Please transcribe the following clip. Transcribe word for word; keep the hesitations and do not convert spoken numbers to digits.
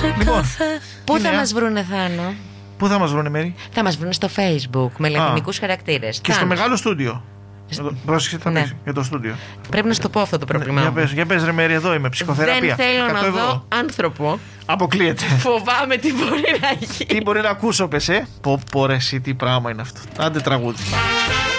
Λοιπόν, Πού θα μας βρούνε, Θάνο? πού θα μας βρούνε, Μέρη? Θα μας βρούνε στο Facebook με λατινικούς χαρακτήρες. Και στο μεγάλο στούντιο. Πρόσεξε, θα Ναι. πεις για το στούντιο. Πρέπει να σου το πω αυτό το πρόβλημά Για μου. πες, για πες ρε Μέρη, εδώ είμαι, ψυχοθεραπεία. Δεν θέλω εκατό να ευρώ. δω άνθρωπο. Αποκλείεται. Φοβάμαι τι μπορεί να γίνει. Τι μπορεί να ακούσω, πες, ε. Πω πω ρε εσύ, τι πράγμα είναι αυτό. Άντε τραγούδι.